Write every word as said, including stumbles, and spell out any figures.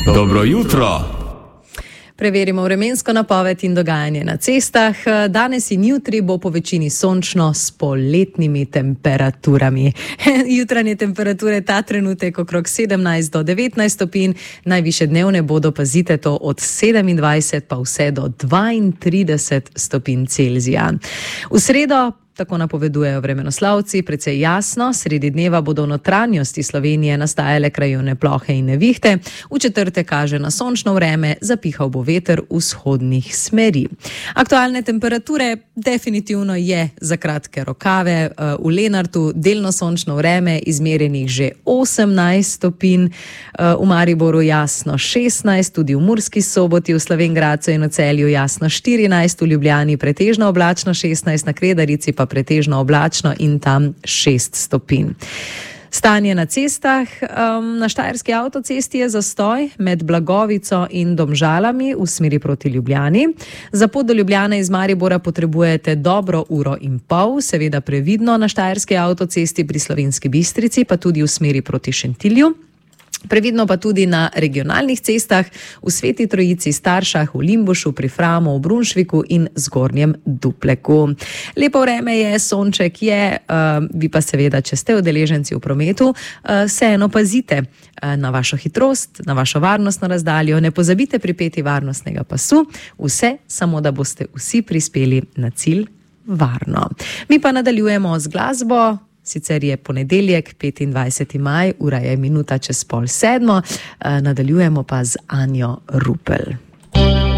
Dobro jutro! Preverimo vremensko napoved in dogajanje na cestah. Danes in jutri bo po večini sončno s poletnimi temperaturami. Jutranje temperature ta trenutek okrog sedemnajst do devetnajst stopinj, najvišje dnevne bodo, pazite to, od sedemindvajset pa vse do dvaintrideset stopinj Celzija. V sredo, tako napovedujejo vremenoslavci, precej jasno, sredi dneva bodo v notranjosti Slovenije nastajale krajevne plohe in nevihte, v četrtek kaže na sončno vreme, zapihal bo veter vzhodnih smeri. Aktualne temperature definitivno je za kratke rokave. V Lenartu delno sončno vreme, izmerjenih že osemnajst stopinj, v Mariboru jasno šestnajst, tudi v Murski Soboti, v Slovenj Gradcu in v Celju jasno štirinajst, v Ljubljani pretežno oblačno šestnajst, na Kredarici pa pretežno oblačno in tam šest stopinj. Stanje na cestah. Um, na Štajerski avtocesti je zastoj med Blagovico in Domžalami v smeri proti Ljubljani. Za pot do Ljubljane iz Maribora potrebujete dobro uro in pol, seveda previdno na Štajerski avtocesti pri Slovenski Bistrici, pa tudi v smeri proti Šentilju. Previdno pa tudi na regionalnih cestah v Sveti Trojici, Staršah, v Limbušu, pri Framu, v Brunšviku in Zgornjem Dupleku. Lepo vreme je, sonček je, uh, vi pa seveda, če ste udeleženci v prometu, uh, vseeno pazite uh, na vašo hitrost, na vašo varnostno razdaljo, ne pozabite pripeti varnostnega pasu, vse samo, da boste vsi prispeli na cilj varno. Mi pa nadaljujemo z glasbo. Sicer je ponedeljek, petindvajseti maj, ura je minuta čez pol sedmo, nadaljujemo pa z Anjo Rupel.